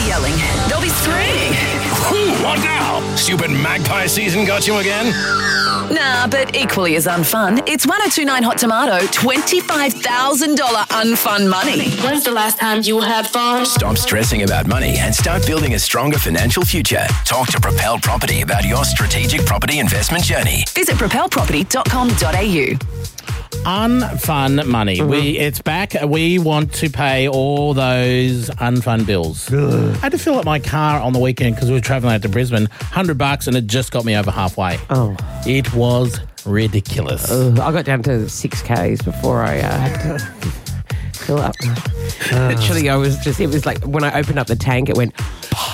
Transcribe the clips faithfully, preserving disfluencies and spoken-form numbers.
be yelling. They'll be screaming. What now? Stupid magpie season got you again? Nah, but equally as unfun, it's one oh two point nine Hot Tomato twenty-five thousand dollars unfun money. When's the last time you had fun? Stop stressing about money and start building a stronger financial future. Talk to Propel Property about your strategic property investment journey. Visit propel property dot com dot a u. Unfun money. Mm-hmm. We It's back. We want to pay all those unfun bills. Ugh. I had to fill up my car on the weekend because we were travelling out to Brisbane. one hundred bucks and it just got me over halfway. Oh. It was ridiculous. Ugh, I got down to six Ks before I uh, had to fill up. Uh. Literally, I was just, it was like when I opened up the tank, it went...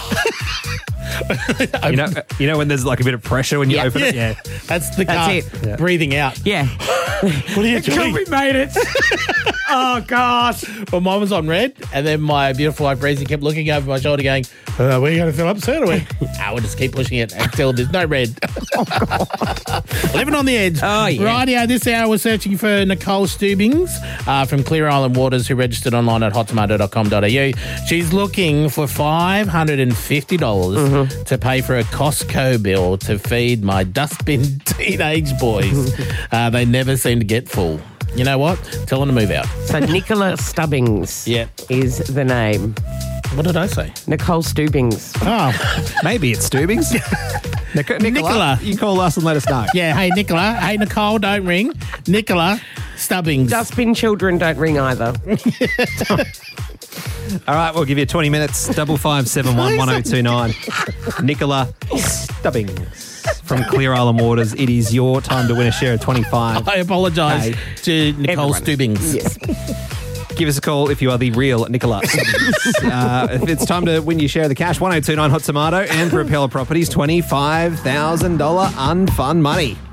you know, you know when there's like a bit of pressure when you yeah. open it? Yeah. That's the car That's it. Yeah. breathing out. Yeah. What are you doing? We made it. Oh, gosh. Well, mine was on red, and then my beautiful wife, Breezy, kept looking over my shoulder going, uh, we're going to fill up soon, are we? I will just keep pushing it until there's no red. Oh, God. Living on the edge. Oh, yeah. Rightio, this hour we're searching for Nicole Steubings uh, from Clear Island Waters, who registered online at hot tomato dot com dot a u. She's looking for five hundred fifty dollars mm-hmm. to pay for a Costco bill to feed my dustbin teenage boys. uh, they never seem to get full. You know what? Tell them to move out. So Nicola Stubbings yep. is the name. What did I say? Nicole Steubings. Oh. Maybe it's Steubings. Nic- Nicola, Nicola. You call us and let us know. Yeah, hey, Nicola. Hey, Nicole, don't ring. Nicola Stubbings. Dustbin children don't ring either. All right, we'll give you twenty minutes. Double five seven one one zero two nine. Nicola Stubbings from Clear Island Waters. It is your time to win a share of twenty-five. I apologise hey, to Nicole everyone. Steubings. Yes. Give us a call if you are the real Nicola. uh, if it's time to win your share of the cash, one oh two nine Hot Tomato and Propeller Properties, twenty-five thousand dollars unfun money.